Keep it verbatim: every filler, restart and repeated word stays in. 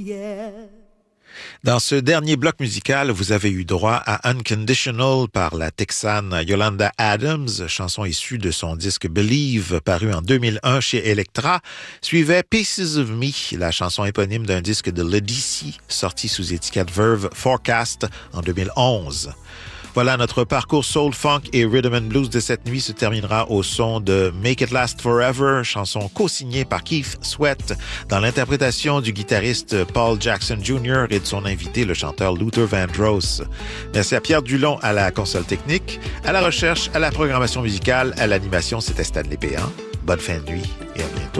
yeah. Dans ce dernier bloc musical, vous avez eu droit à Unconditional par la Texane Yolanda Adams, chanson issue de son disque Believe, paru en deux mille un chez Elektra. Suivait Pieces of Me, la chanson éponyme d'un disque de Ledisi, sorti sous étiquette Verve Forecast en deux mille onze. Voilà, notre parcours soul, funk et rhythm and blues de cette nuit se terminera au son de Make It Last Forever, chanson co-signée par Keith Sweat dans l'interprétation du guitariste Paul Jackson junior et de son invité, le chanteur Luther Vandross. Merci à Pierre Dulon à la console technique, à la recherche, à la programmation musicale, à l'animation, c'était Stanley Péan. Bonne fin de nuit et à bientôt.